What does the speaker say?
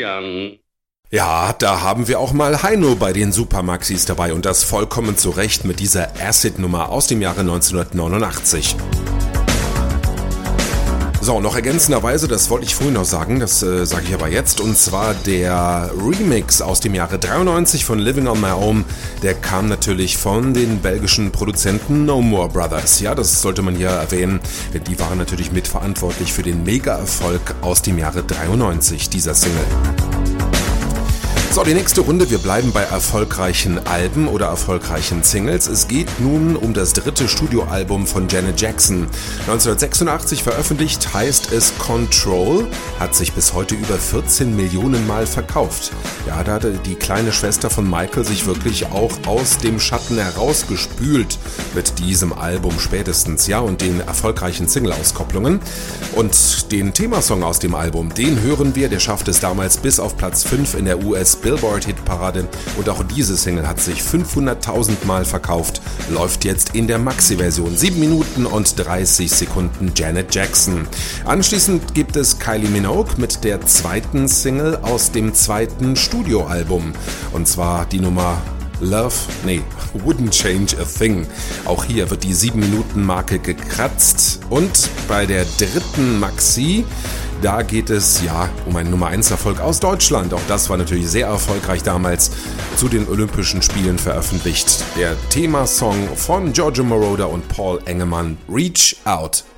Julian. Ja, da haben wir auch mal Heino bei den Supermaxis dabei und das vollkommen zu Recht mit dieser Acid-Nummer aus dem Jahre 1989. So, noch ergänzenderweise, das wollte ich vorhin noch sagen, das sage ich aber jetzt, und zwar der Remix aus dem Jahre 93 von Living on My Own, der kam natürlich von den belgischen Produzenten No More Brothers. Ja, das sollte man hier erwähnen, denn die waren natürlich mitverantwortlich für den Mega-Erfolg aus dem Jahre 93, dieser Single. So, die nächste Runde, wir bleiben bei erfolgreichen Alben oder erfolgreichen Singles. Es geht nun um das dritte Studioalbum von Janet Jackson. 1986 veröffentlicht, heißt es Control, hat sich bis heute über 14 Millionen Mal verkauft. Ja, da hatte die kleine Schwester von Michael sich wirklich auch aus dem Schatten herausgespült mit diesem Album spätestens, ja, und den erfolgreichen Single-Auskopplungen. Und den Themasong aus dem Album, den hören wir, der schafft es damals bis auf Platz 5 in der US-Billboard-Hitparade und auch diese Single hat sich 500.000 Mal verkauft, läuft jetzt in der Maxi-Version, 7 Minuten und 30 Sekunden Janet Jackson. Anschließend gibt es Kylie Minogue mit der zweiten Single aus dem zweiten Studioalbum und zwar die Nummer Wouldn't Change a Thing. Auch hier wird die 7-Minuten-Marke gekratzt und bei der dritten Maxi, da geht es ja um einen Nummer-1-Erfolg aus Deutschland. Auch das war natürlich sehr erfolgreich damals, zu den Olympischen Spielen veröffentlicht. Der Themasong von Giorgio Moroder und Paul Engemann, Reach Out.